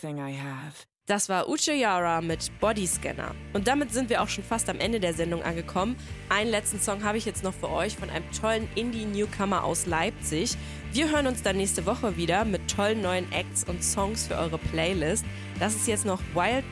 everything I have. Das war Uche Yara mit Bodyscanner. Und damit sind wir auch schon fast am Ende der Sendung angekommen. Einen letzten Song habe ich jetzt noch für euch von einem tollen Indie-Newcomer aus Leipzig. Wir hören uns dann nächste Woche wieder mit tollen neuen Acts und Songs für eure Playlist. Das ist jetzt noch Wild